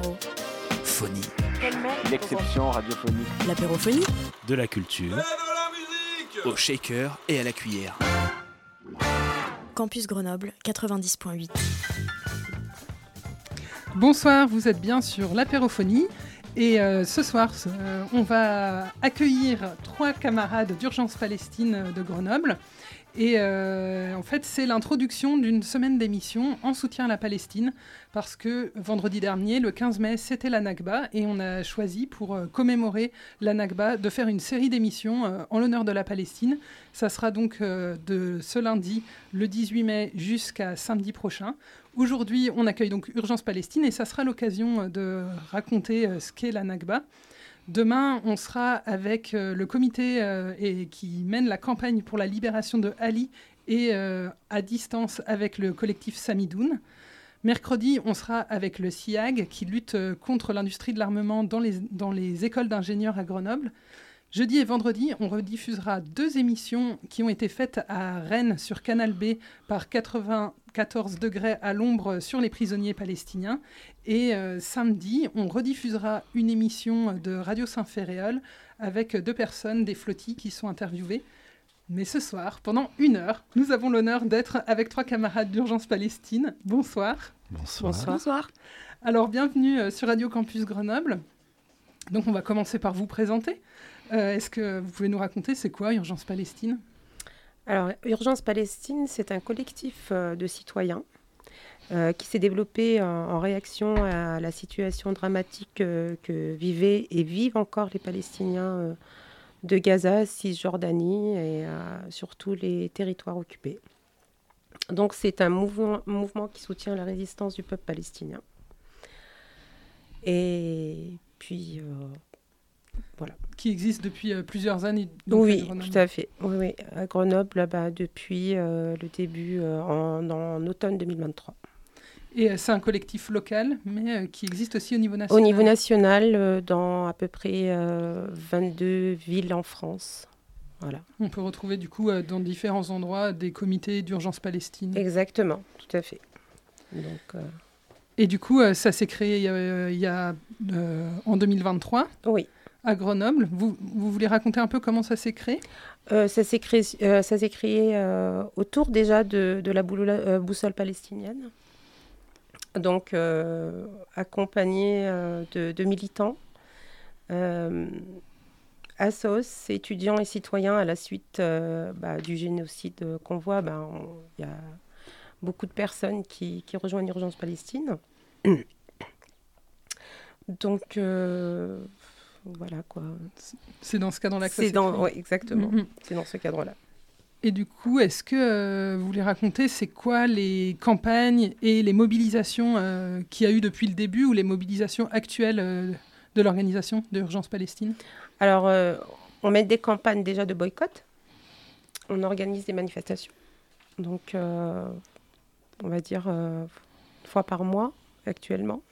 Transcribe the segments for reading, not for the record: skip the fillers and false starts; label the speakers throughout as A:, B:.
A: Phonie.
B: L'exception radiophonique.
C: L'apérophonie.
A: De la culture. Au shaker et à la cuillère.
C: Campus Grenoble 90.8.
D: Bonsoir, vous êtes bien sur l'apérophonie. Et ce soir, on va accueillir 3 camarades d'Urgence Palestine de Grenoble. Et en fait, c'est l'introduction d'une semaine d'émissions en soutien à la Palestine, parce que vendredi dernier, le 15 mai, c'était la Nakba, et on a choisi, pour commémorer la Nakba, de faire une série d'émissions en l'honneur de la Palestine. Ça sera donc de ce lundi, le 18 mai, jusqu'à samedi prochain. Aujourd'hui, on accueille donc Urgence Palestine, et ça sera l'occasion de raconter ce qu'est la Nakba. Demain, on sera avec le comité qui mène la campagne pour la libération de Ali et à distance avec le collectif Samidoun. Mercredi, on sera avec le SIAG qui lutte contre l'industrie de l'armement dans les écoles d'ingénieurs à Grenoble. Jeudi et vendredi, on rediffusera 2 émissions qui ont été faites à Rennes sur Canal B par 94 degrés à l'ombre sur les prisonniers palestiniens. Et samedi, on rediffusera une émission de Radio Saint-Féréol avec 2 personnes des flottilles qui sont interviewées. Mais ce soir, pendant 1 heure, nous avons l'honneur d'être avec 3 camarades d'Urgence Palestine. Bonsoir.
E: Bonsoir.
C: Bonsoir.
D: Alors, bienvenue sur Radio Campus Grenoble. Donc, on va commencer par vous présenter. Est-ce que vous pouvez nous raconter, c'est quoi Urgence Palestine ?
E: Alors, Urgence Palestine, c'est un collectif de citoyens qui s'est développé en réaction à la situation dramatique que vivaient et vivent encore les Palestiniens de Gaza, Cisjordanie et surtout les territoires occupés. Donc, c'est un mouvement qui soutient la résistance du peuple palestinien. Et puis... voilà.
D: Qui existe depuis plusieurs années.
E: Oui, tout à fait. Oui. À Grenoble, depuis le début, en automne 2023.
D: Et c'est un collectif local, mais qui existe aussi au niveau national.
E: Au niveau national, dans à peu près 22 villes en France. Voilà.
D: On peut retrouver du coup dans différents endroits des comités d'urgence Palestine.
E: Exactement, tout à fait. Donc,
D: Et du coup, ça s'est créé il y a en 2023.
E: Oui.
D: À Grenoble. Vous voulez raconter un peu comment ça s'est créé ?
E: Ça s'est créé autour déjà de la boussole palestinienne. Donc, accompagné de militants, assos, étudiants et citoyens à la suite du génocide qu'on voit. Il y a beaucoup de personnes qui rejoignent Urgence Palestine. Donc... voilà quoi.
D: C'est dans ce cadre-là que ça s'est créé.
E: Oui, exactement. Mm-hmm. C'est dans ce cadre-là.
D: Et du coup, est-ce que vous voulez raconter c'est quoi les campagnes et les mobilisations qu'il y a eu depuis le début ou les mobilisations actuelles de l'organisation d'Urgence Palestine ? Alors,
E: on met des campagnes déjà de boycott. On organise des manifestations. Donc, on va dire 1 fois par mois actuellement.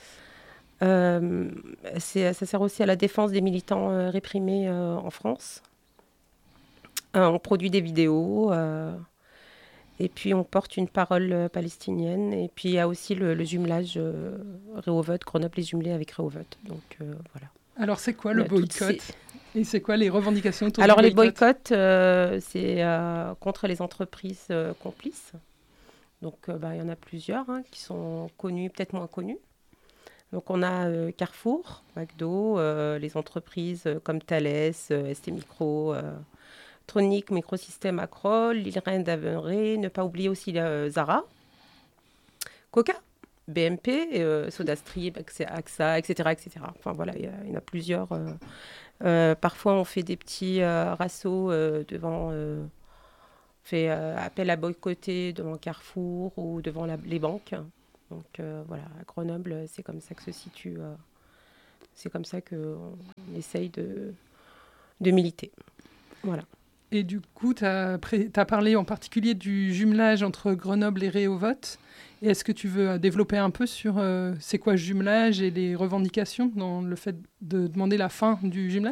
E: Ça sert aussi à la défense des militants réprimés en France. On produit des vidéos et puis on porte une parole palestinienne. Et puis il y a aussi le jumelage Rehovot, Grenoble est jumelé avec Rehovot. Donc voilà.
D: Alors c'est quoi le boycott et c'est quoi les revendications autour
E: Alors
D: du
E: boycott les boycotts, c'est contre les entreprises complices. Donc il y en a plusieurs qui sont connues, peut-être moins connues. Donc, on a Carrefour, McDo, les entreprises comme Thales, ST Micro, Tronic, Microsystème, Accrol, Lilren, Davenray, ne pas oublier aussi Zara, Coca, BMP, SodaStream, AXA, etc., etc. Enfin, voilà, il y en a plusieurs. Parfois, on fait des petits rassos devant... fait appel à boycotter devant Carrefour ou devant les banques. Donc voilà, à Grenoble, c'est comme ça que se situe, c'est comme ça qu'on essaye de militer. Voilà.
D: Et du coup, tu as parlé en particulier du jumelage entre Grenoble et Rehovot. Et est-ce que tu veux développer un peu sur c'est quoi le jumelage et les revendications dans le fait de demander la fin du jumelage ?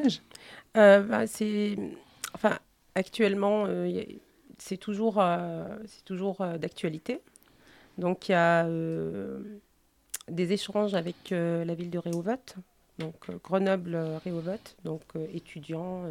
E: Actuellement, c'est toujours d'actualité. Donc, il y a des échanges avec la ville de Rehovot, donc Grenoble-Rehovot, donc étudiants,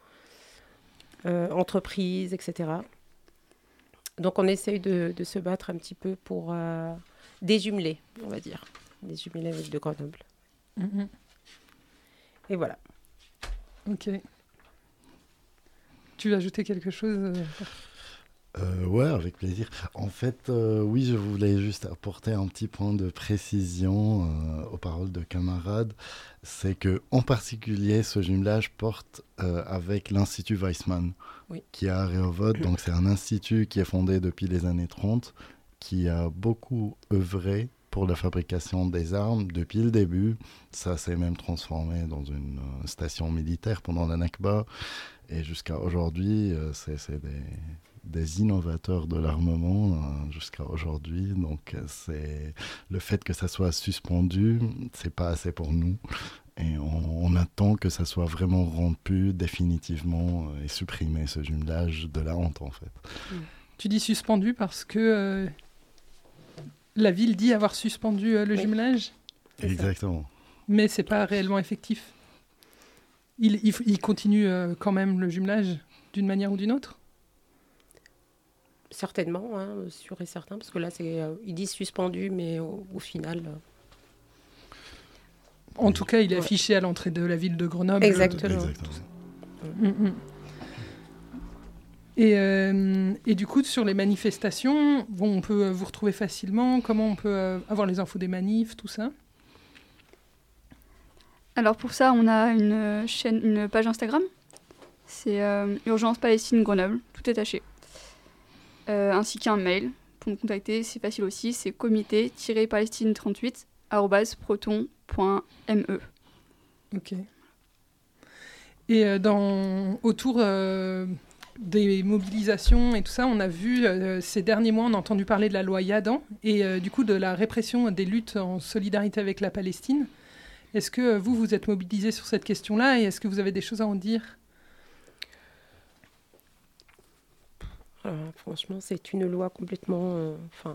E: entreprises, etc. Donc on essaye de se battre un petit peu pour déjumeler, on va dire, déjumeler la ville de Grenoble.
D: Mm-hmm.
E: Et voilà.
D: Ok. Tu veux ajouter quelque chose
F: Ouais, avec plaisir. En fait, oui, je voulais juste apporter un petit point de précision aux paroles de camarades. C'est que, en particulier, ce jumelage porte avec l'Institut Weizmann, qui est à Rehovot. Donc, c'est un institut qui est fondé depuis les années 30, qui a beaucoup œuvré pour la fabrication des armes depuis le début. Ça s'est même transformé dans une station militaire pendant la Nakba. Et jusqu'à aujourd'hui, c'est des innovateurs de l'armement jusqu'à aujourd'hui. Donc, c'est le fait que ça soit suspendu, c'est pas assez pour nous. Et on attend que ça soit vraiment rompu définitivement et supprimé, ce jumelage de la honte, en fait.
D: Tu dis suspendu parce que la ville dit avoir suspendu le jumelage ?
F: Exactement.
D: Mais c'est pas réellement effectif. Il continue quand même le jumelage d'une manière ou d'une autre ?
E: Certainement, sûr et certain, parce que là, ils disent suspendu, mais au final...
D: En tout cas, il est affiché à l'entrée de la ville de Grenoble.
E: Exactement.
D: Et du coup, sur les manifestations, on peut vous retrouver facilement. Comment on peut avoir les infos des manifs, tout ça ?
G: Alors pour ça, on a une page Instagram. C'est Urgence Palestine Grenoble, tout est taché. Ainsi qu'un mail pour nous contacter, c'est facile aussi, c'est comité-palestine38@proton.me.
D: Ok. Et autour des mobilisations et tout ça, on a vu ces derniers mois, on a entendu parler de la loi Yadan et du coup de la répression des luttes en solidarité avec la Palestine. Est-ce que vous êtes mobilisés sur cette question-là et est-ce que vous avez des choses à en dire ?
E: Franchement, c'est une loi complètement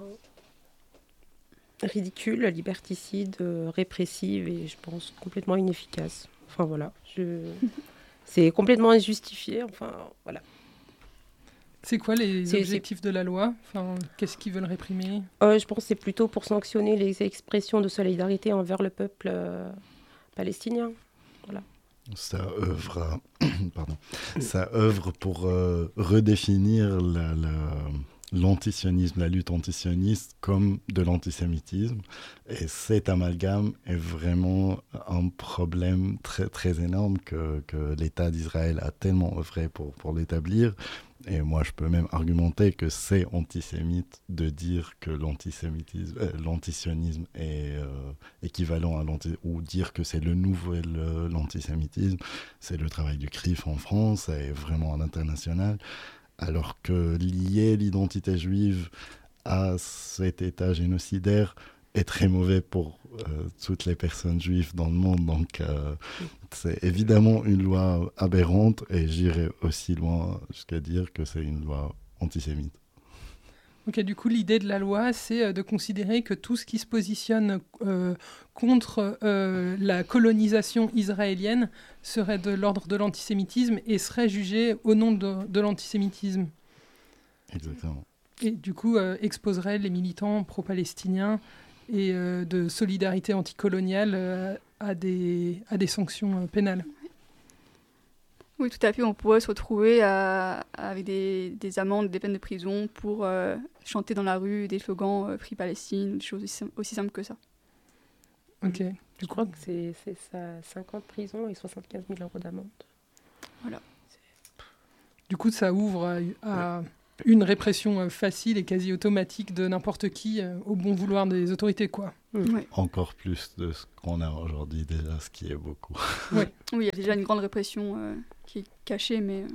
E: ridicule, liberticide, répressive et je pense complètement inefficace. Enfin voilà, c'est complètement injustifié. Enfin voilà.
D: C'est quoi les objectifs de la loi ? Qu'est-ce qu'ils veulent réprimer ?
E: Je pense que c'est plutôt pour sanctionner les expressions de solidarité envers le peuple palestinien. Voilà.
F: Ça œuvre pour redéfinir l'antisionisme, la lutte antisioniste comme de l'antisémitisme. Et cet amalgame est vraiment un problème très, très énorme que l'État d'Israël a tellement œuvré pour l'établir. Et moi, je peux même argumenter que c'est antisémite de dire que l'antisionisme est équivalent à ou dire que c'est le nouvel l'antisémitisme. C'est le travail du CRIF en France et vraiment à l'international. Alors que lier l'identité juive à cet État génocidaire est très mauvais pour toutes les personnes juives dans le monde. Donc, c'est évidemment une loi aberrante et j'irai aussi loin jusqu'à dire que c'est une loi antisémite.
D: Ok, du coup, l'idée de la loi, c'est de considérer que tout ce qui se positionne contre la colonisation israélienne serait de l'ordre de l'antisémitisme et serait jugé au nom de l'antisémitisme.
F: Exactement.
D: Et du coup, exposerait les militants pro-palestiniens et de solidarité anticoloniale à des sanctions pénales.
G: Oui, tout à fait. On pourrait se retrouver avec des amendes, des peines de prison pour chanter dans la rue des slogans Free Palestine, des choses aussi simples que ça.
D: Ok.
E: Je crois que c'est ça, 5 ans de prison et 75 000 euros d'amende.
G: Voilà.
D: Du coup, ça ouvre à une répression facile et quasi automatique de n'importe qui au bon vouloir des autorités, quoi.
G: Ouais.
F: Encore plus de ce qu'on a aujourd'hui déjà, ce qui est beaucoup.
G: Oui, il y a déjà une grande répression qui est cachée, mais...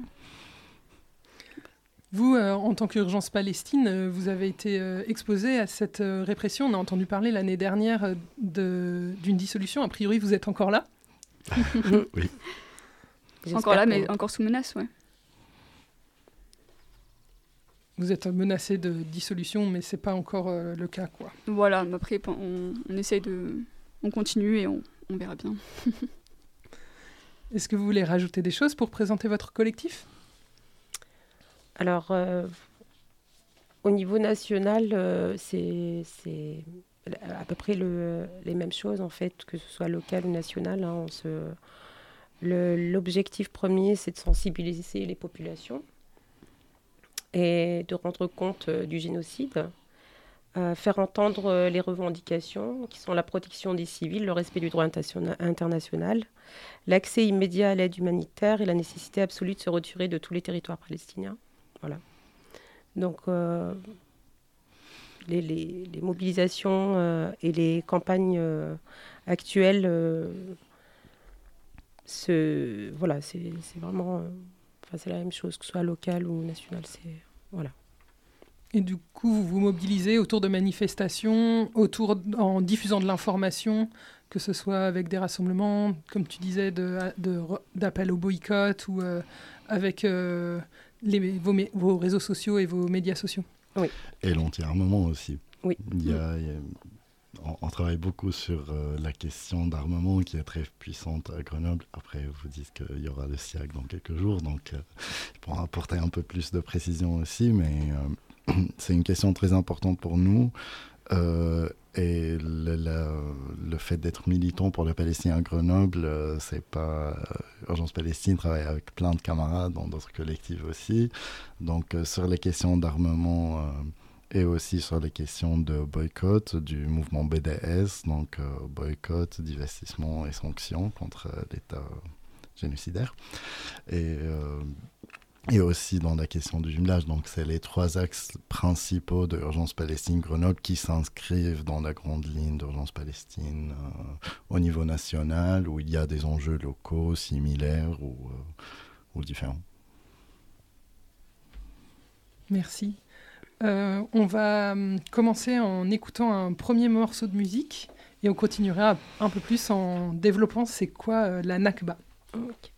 D: Vous, en tant qu'Urgence Palestine, vous avez été exposé à cette répression. On a entendu parler l'année dernière d'une dissolution. A priori, vous êtes encore là ?
F: Oui.
G: Encore là, mais encore sous menace, ouais.
D: Vous êtes menacé de dissolution, mais c'est pas encore le cas, quoi.
G: Voilà, mais après, on essaye de... On continue et on verra bien.
D: Est-ce que vous voulez rajouter des choses pour présenter votre collectif ?
E: Alors, au niveau national, c'est à peu près les mêmes choses, en fait, que ce soit local ou national. Hein, l'objectif premier, c'est de sensibiliser les populations et de rendre compte du génocide, faire entendre les revendications qui sont la protection des civils, le respect du droit international, l'accès immédiat à l'aide humanitaire et la nécessité absolue de se retirer de tous les territoires palestiniens. Voilà. Donc, les mobilisations et les campagnes actuelles, voilà, c'est vraiment... c'est la même chose, que ce soit local ou national. Voilà.
D: Et du coup, vous vous mobilisez autour de manifestations, en diffusant de l'information, que ce soit avec des rassemblements, comme tu disais, d'appels au boycott ou avec vos réseaux sociaux et vos médias sociaux.
E: Oui.
F: Et l'anti-armement aussi.
E: Oui.
F: On travaille beaucoup sur la question d'armement qui est très puissante à Grenoble. Après, vous dites qu'il y aura le SIAC dans quelques jours, donc je pourrai apporter un peu plus de précision aussi, mais c'est une question très importante pour nous. Et le fait d'être militant pour le Palestinien à Grenoble, c'est pas... Urgence Palestine travaille avec plein de camarades dans d'autres collectifs aussi. Donc sur les questions d'armement... et aussi sur les questions de boycott du mouvement BDS, donc boycott, divestissement et sanctions contre l'État génocidaire. Et aussi dans la question du jumelage. Donc c'est les 3 axes principaux de Urgence Palestine Grenoble qui s'inscrivent dans la grande ligne d'Urgence Palestine au niveau national, où il y a des enjeux locaux similaires ou différents.
D: Merci. On va commencer en écoutant un premier morceau de musique et on continuera un peu plus en développant c'est quoi la Nakba.
E: Okay.